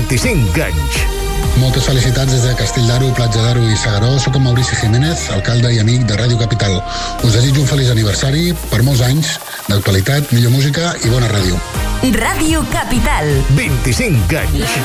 25 anys. Moltes felicitats des de Castell d'Aro, Platja d'Aro i S'Agaró. Soc en Maurici Jiménez, alcalde i amic de Ràdio Capital. Us desitjo un feliç aniversari, per molts anys, d'actualitat, millor música i bona ràdio. Ràdio Capital. 25 anys.